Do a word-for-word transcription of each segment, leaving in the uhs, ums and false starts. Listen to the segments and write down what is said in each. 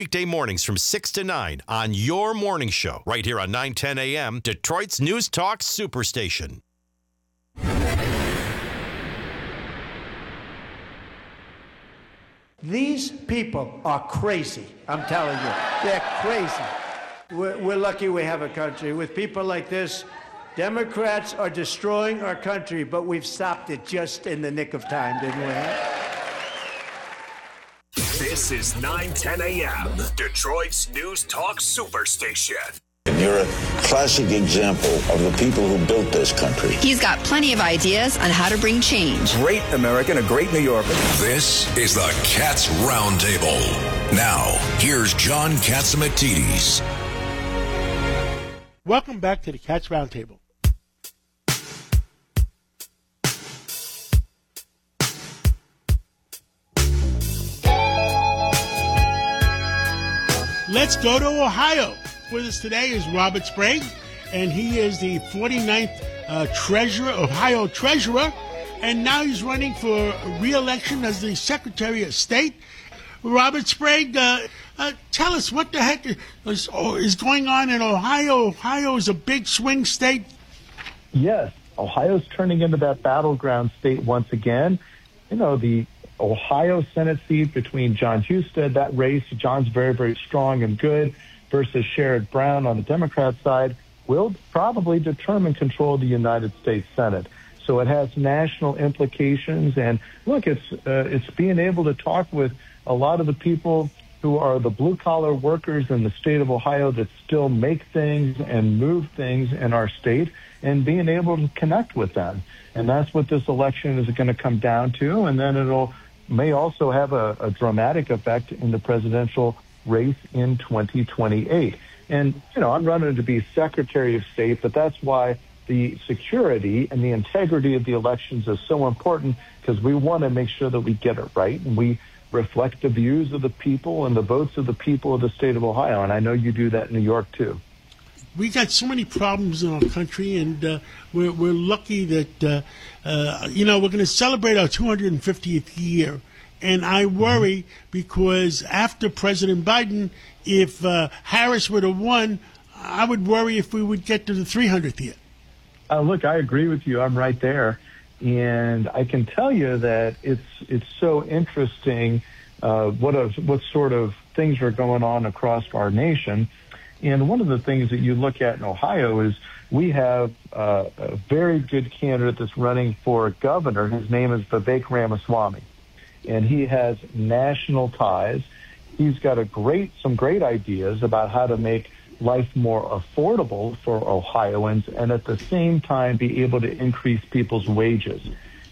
Weekday mornings from six to nine on Your Morning Show, right here on nine ten A M, Detroit's News Talk Superstation. These people are crazy, I'm telling you. They're crazy. We're, we're lucky we have a country. With people like this, Democrats are destroying our country, but we've stopped it just in the nick of time, didn't we? This is nine ten A M, Detroit's News Talk Superstation. And you're a classic example of the people who built this country. He's got plenty of ideas on how to bring change. Great American, a great New Yorker. This is the Cats Roundtable. Now, here's John Catsimatidis. Welcome back to the Cats Roundtable. Let's go to Ohio. With us today is Robert Sprague, and he is the forty-ninth uh, treasurer, Ohio treasurer, and now he's running for re-election as the Secretary of State. Robert Sprague, uh, uh, tell us what the heck is, is going on in Ohio. Ohio is a big swing state. Yes, Ohio's turning into that battleground state once again. You know, the Ohio Senate seat between John Husted, that race, John's very, very strong and good, versus Sherrod Brown on the Democrat side, will probably determine control of the United States Senate. So it has national implications. And look, it's uh, it's being able to talk with a lot of the people who are the blue-collar workers in the state of Ohio that still make things and move things in our state, and being able to connect with them. And that's what this election is going to come down to. And then it'll may also have a, a dramatic effect in the presidential race in twenty twenty-eight. And, you know, I'm running to be Secretary of State, but that's why the security and the integrity of the elections is so important, because we want to make sure that we get it right and we reflect the views of the people and the votes of the people of the state of Ohio. And I know you do that in New York, too. We got so many problems in our country, and uh, we're, we're lucky that, uh, uh, you know, we're going to celebrate our two hundred fiftieth year. And I worry because after President Biden, if uh, Harris would have won, I would worry if we would get to the three hundredth year. Uh, look, I agree with you. I'm right there. And I can tell you that it's it's so interesting uh, what a, what sort of things are going on across our nation. And one of the things that you look at in Ohio is we have uh, a very good candidate that's running for governor. His name is Vivek Ramaswamy, and he has national ties. He's got a great some great ideas about how to make life more affordable for Ohioans and at the same time be able to increase people's wages.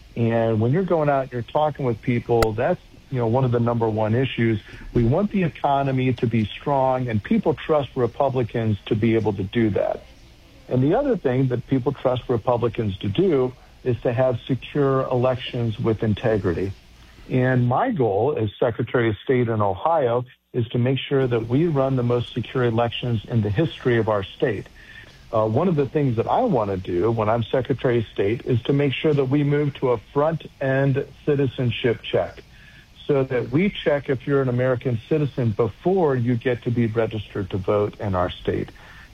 And when you're going out and you're talking with people, that's you know, one of the number one issues. We want the economy to be strong, and people trust Republicans to be able to do that. And the other thing that people trust Republicans to do is to have secure elections with integrity. And my goal as Secretary of State in Ohio is to make sure that we run the most secure elections in the history of our state. Uh, one of the things that I want to do when I'm Secretary of State is to make sure that we move to a front-end citizenship check, so that we check if you're an American citizen before you get to be registered to vote in our state.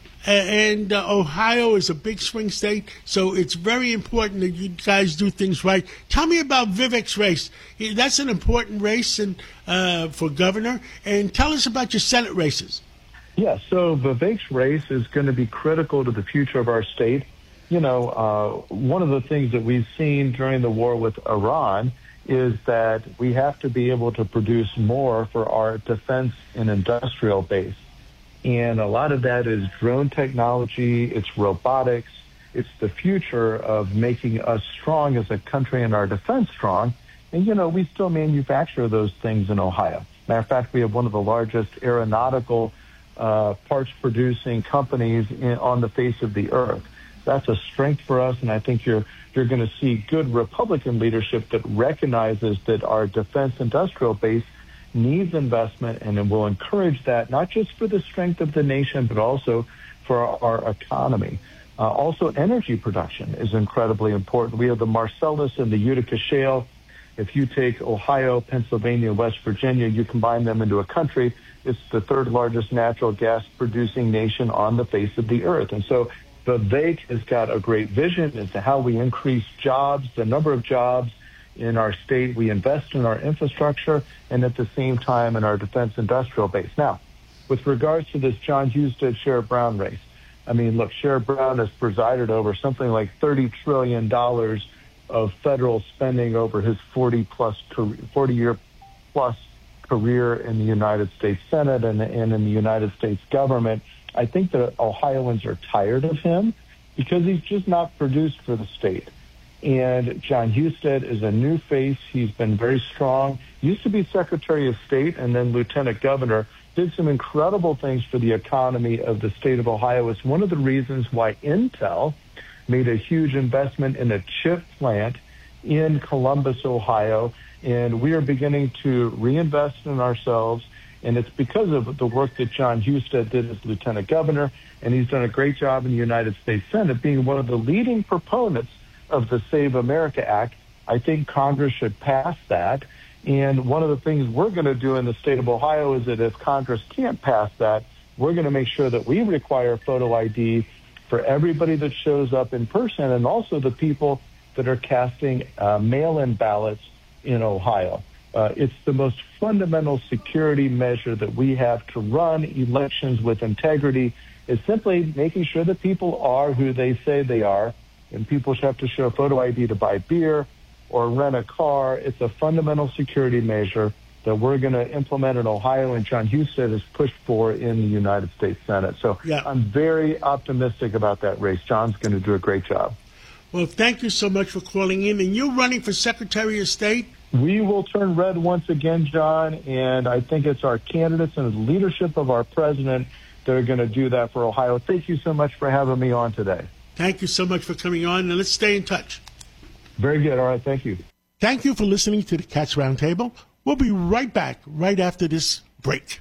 And uh, Ohio is a big swing state, so it's very important that you guys do things right. Tell me about Vivek's race. That's an important race and uh, for governor. And tell us about your Senate races. Yeah, so Vivek's race is going to be critical to the future of our state. You know, uh, one of the things that we've seen during the war with Iran is that we have to be able to produce more for our defense and industrial base. And a lot of that is drone technology, it's robotics, it's the future of making us strong as a country and our defense strong. And, you know, we still manufacture those things in Ohio. Matter of fact, we have one of the largest aeronautical uh, parts-producing companies in, on the face of the earth. That's a strength for us, and I think you're you're going to see good Republican leadership that recognizes that our defense industrial base needs investment, and it will encourage that, not just for the strength of the nation, but also for our, our economy. Uh, also, energy production is incredibly important. We have the Marcellus and the Utica Shale. If you take Ohio, Pennsylvania, West Virginia, you combine them into a country, It's the third largest natural gas producing nation on the face of the earth. And so Vivek has got a great vision as to how we increase jobs, the number of jobs in our state. We invest in our infrastructure and at the same time in our defense industrial base. Now, with regards to this Jon Husted, Sherrod Brown race, I mean, look, Sherrod Brown has presided over something like thirty trillion dollars of federal spending over his forty plus, forty year plus career in the United States Senate and, and in the United States government. I think that Ohioans are tired of him because he's just not produced for the state. And Jon Husted is a new face. He's been very strong. Used to be Secretary of State and then Lieutenant Governor. Did some incredible things for the economy of the state of Ohio. It's one of the reasons why Intel made a huge investment in a chip plant in Columbus, Ohio. And we are beginning to reinvest in ourselves. And it's because of the work that Jon Husted did as Lieutenant Governor. And he's done a great job in the United States Senate, being one of the leading proponents of the Save America Act. I think Congress should pass that. And one of the things we're going to do in the state of Ohio is that if Congress can't pass that, we're going to make sure that we require photo I D for everybody that shows up in person and also the people that are casting uh, mail-in ballots in Ohio. Uh, it's the most fundamental security measure that we have to run elections with integrity. Is simply making sure that people are who they say they are, and people should have to show photo I D to buy beer or rent a car. It's a fundamental security measure that we're going to implement in Ohio, and Jon Husted has pushed for in the United States Senate. So yeah. I'm very optimistic about that race. John's going to do a great job. Well, thank you so much for calling in. And you're running for Secretary of State? We will turn red once again, John, and I think it's our candidates and the leadership of our president that are going to do that for Ohio. Thank you so much for having me on today. Thank you so much for coming on, and let's stay in touch. Very good. All right. Thank you. Thank you for listening to the Cats Roundtable. We'll be right back right after this break.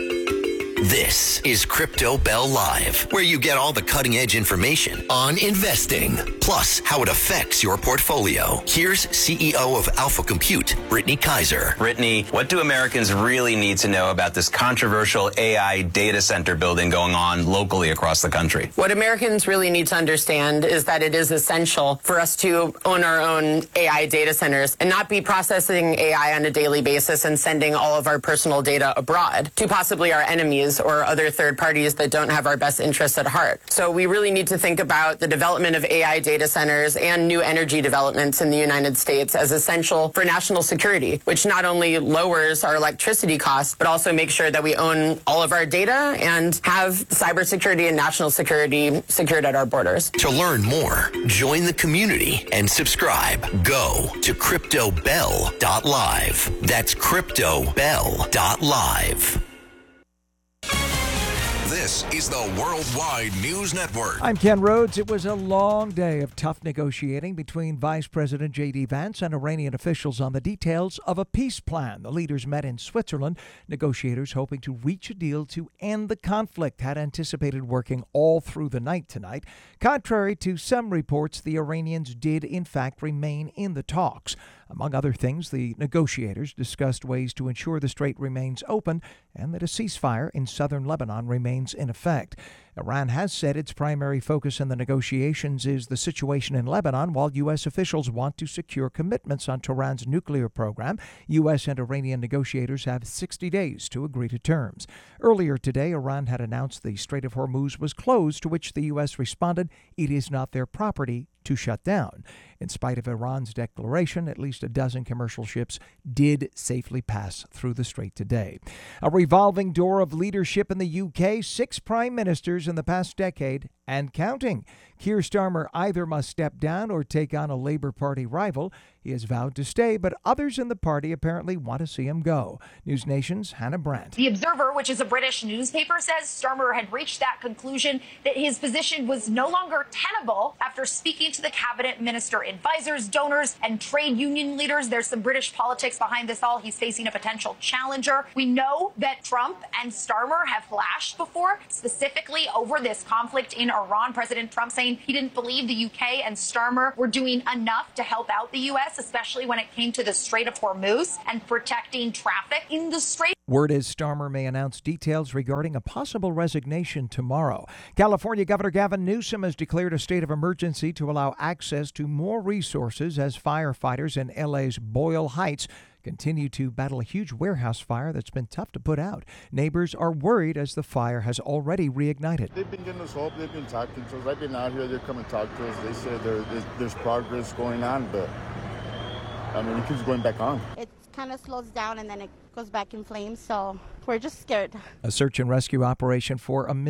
This is Crypto Bell Live, where you get all the cutting-edge information on investing, plus how it affects your portfolio. Here's C E O of Alpha Compute, Brittany Kaiser. Brittany, what do Americans really need to know about this controversial A I data center building going on locally across the country? What Americans really need to understand is that it is essential for us to own our own A I data centers and not be processing A I on a daily basis and sending all of our personal data abroad to possibly our enemies or other third parties that don't have our best interests at heart. So we really need to think about the development of A I data centers and new energy developments in the United States as essential for national security, which not only lowers our electricity costs, but also makes sure that we own all of our data and have cybersecurity and national security secured at our borders. To learn more, join the community and subscribe. Go to crypto bell dot live. That's crypto bell dot live. This is the Worldwide News Network. I'm Ken Rhodes. It was a long day of tough negotiating between Vice President J D Vance and Iranian officials on the details of a peace plan. The leaders met in Switzerland. Negotiators hoping to reach a deal to end the conflict had anticipated working all through the night tonight. Contrary to some reports, the Iranians did in fact remain in the talks. Among other things, the negotiators discussed ways to ensure the strait remains open and that a ceasefire in southern Lebanon remains in effect. Iran has said its primary focus in the negotiations is the situation in Lebanon, while U S officials want to secure commitments on Tehran's nuclear program. U S and Iranian negotiators have sixty days to agree to terms. Earlier today, Iran had announced the Strait of Hormuz was closed, to which the U S responded, it is not their property to shut down. In spite of Iran's declaration, at least a dozen commercial ships did safely pass through the strait today. A revolving door of leadership in the U K, six prime ministers in the past decade and counting. Keir Starmer either must step down or take on a Labour Party rival. He has vowed to stay, but others in the party apparently want to see him go. News Nation's Hannah Brandt. The Observer, which is a British newspaper, says Starmer had reached that conclusion that his position was no longer tenable after speaking to the cabinet minister advisors, donors, and trade union leaders. There's some British politics behind this all. He's facing a potential challenger. We know that Trump and Starmer have clashed before, specifically over this conflict in Iran. President Trump saying he didn't believe the U K and Starmer were doing enough to help out the U S, especially when it came to the Strait of Hormuz and protecting traffic in the Strait. Word is Starmer may announce details regarding a possible resignation tomorrow. California Governor Gavin Newsom has declared a state of emergency to allow access to more resources as firefighters in L A's Boyle Heights continue to battle a huge warehouse fire that's been tough to put out. Neighbors are worried as the fire has already reignited. They've been giving us hope. They've been talking to us. I've been out here. They come and talk to us. They say there, there's, there's progress going on, but I mean, it keeps going back on. It kind of slows down and then it goes back in flames, so we're just scared. A search and rescue operation for a